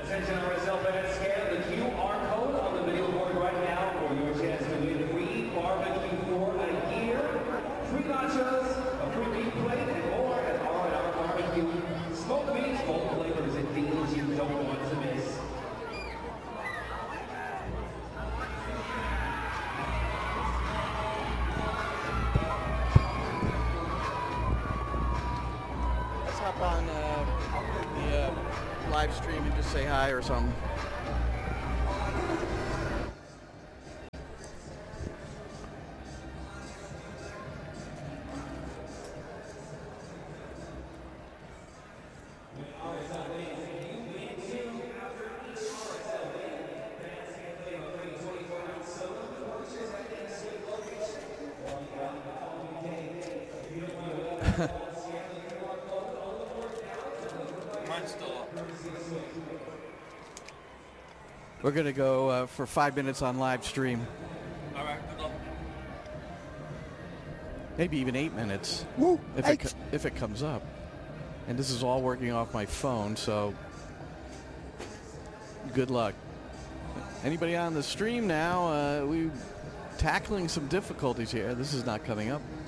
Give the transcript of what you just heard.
Attention RSL fans, scan the QR code on the video board right now for your chance to win free barbecue for a year, free nachos, a free meat plate, and more at R&R Barbecue. Smoked meats, bold flavors, and deals you don't want to miss. Let's hop on the live stream and just say hi or something. Mine's still up. We're going to go for 5 minutes on live stream. All right, good luck. Maybe even 8 minutes. Woo! If it comes up. And this is all working off my phone, so good luck. Anybody on the stream now? We tackling some difficulties here. This is not coming up.